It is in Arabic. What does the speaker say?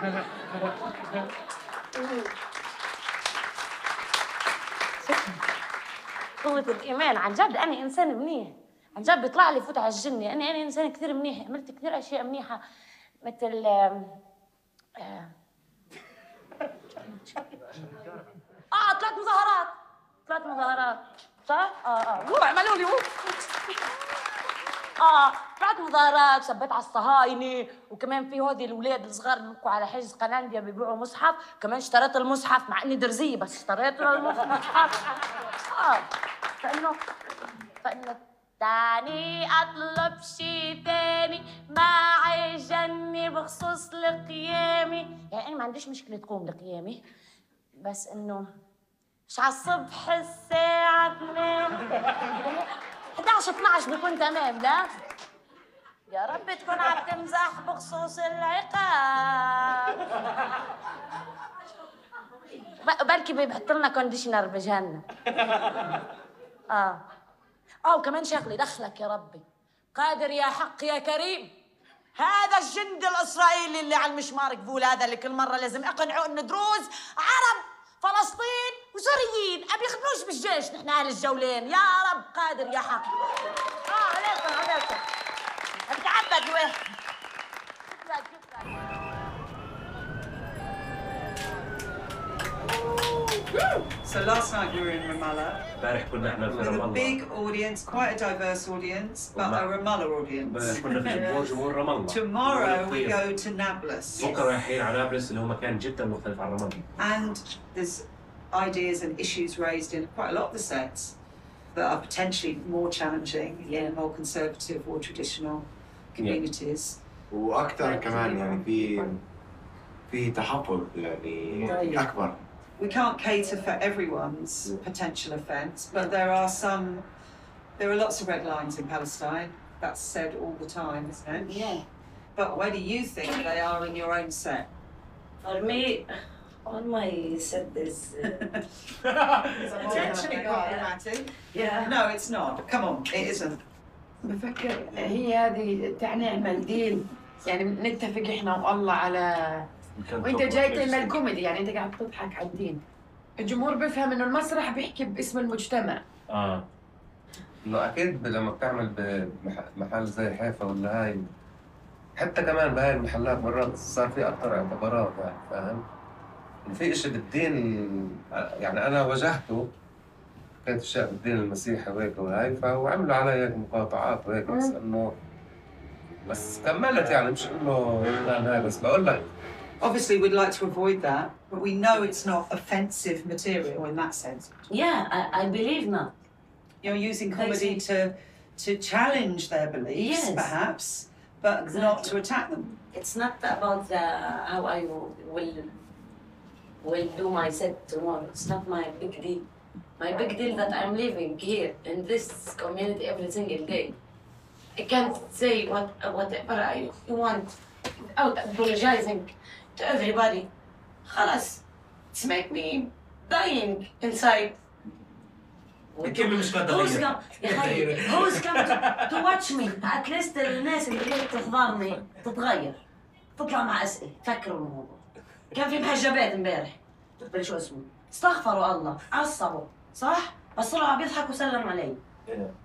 قوة الإيمان عن جد. أنا إنسان منيح عن جد، بيطلع لي فوت على الجنة. أنا إنسان كثير منيح، عملت كثير أشياء منيحة مثل طلعت مظاهرات صح؟ عملوا لي طلعت مظاهرات، سبيت على الصهاينة، وكمان في هودي الأولاد الصغار اللي بيبكوا على حجز قنانديا بيبيعوا مصحف، كمان اشتريت المصحف مع إني درزية بس اشتريت المصحف. فإنه تاني أطلب شي تاني معي جني بخصوص القيامة. يعني أنا ما عنديش مشكلة تقوم لقيامي، بس إنه مش على الصبح الساعة 11 12 بكون تمام. لا يا رب تكون عم تمزح بخصوص العقاب. بركي بيحط لنا كونديشنر بجهنم. وكمان شغلي دخلك يا ربي، قادر يا حق يا كريم. هذا الجند الإسرائيلي اللي على المشمار قبول، هذا اللي كل مرة لازم أقنعه إن دروز عرب فلسطين وسوريين ما بيخدموش بالجيش، نحن أهل الجولين. يا رب قادر يا حق. عليكم بتعبد الواحد. So last night we were in Ramallah امبارح كنا احنا في with a رام big الله. audience, quite a diverse audience, but a Ramallah audience. كنا في جمهور رام الله. Tomorrow we go to Nablus. بكره رايحين على نابلس اللي هو مكان جدا مختلف عن رام الله. And there's ideas and issues raised in quite a lot of the sets that are potentially more challenging in more conservative or traditional communities. واكثر كمان يعني في تحفظ يعني اكبر. We can't cater for everyone's potential offence, but there are lots of red lines in Palestine. That's said all the time, isn't it? Yeah. But where do you think they are in your own set? For me, on my set is... It's actually problematic. Yeah. No, it's not. Come on, it isn't. بفكر هي هذه تعني المنديل، يعني نتفق احنا والله على، وانت جاي تعمل كوميدي، يعني انت قاعد تضحك على الدين. الجمهور بيفهم انه المسرح بيحكي باسم المجتمع. انه اكيد لما بتعمل بمحل زي حيفا ولا هاي، حتى كمان بهاي المحلات مرات صار في اكثر اعتبارات، يعني فاهم؟ في اشي بالدين، يعني انا واجهته، كانت اشياء بالدين المسيحي وهيك وهاي، فعملوا علي هيك مقاطعات وهيك، بس انه بس كملت، يعني مش انه هاي، بس بقول لك. Obviously, we'd like to avoid that, but we know it's not offensive material in that sense. Yeah, I believe not. You're using comedy to challenge their beliefs, perhaps, but not to attack them. It's not about how I will do my set tomorrow. It's not my big deal. My big deal that I'm living here in this community every single day. I can't say whatever I want without apologizing to everybody. خلاص, it's make me dying inside. الكلمة مش قادرة تغير. Who's come to watch me? At least الناس اللي جاية تحضرني تتغير. تطلع مع أسئلة، تفكروا الموضوع. كان في محجبات امبارح. شو اسمه؟ استغفروا الله، عصبوا، صح؟ بس طلعوا عم يضحكوا وسلموا علي.